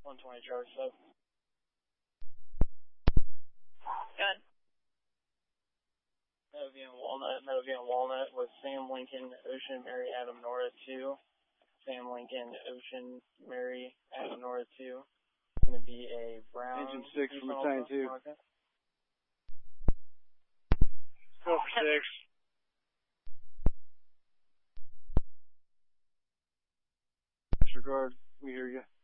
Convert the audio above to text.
120 Charlie Sub. Good. Meadowview and Walnut was Sam Lincoln, Ocean, Mary, Adam, Nora 2. Sam Lincoln, Ocean, Mary, Adam, Nora 2. Going to be a brown. Engine 6 from Battalion 2. Go for 6. Disregard, we hear you.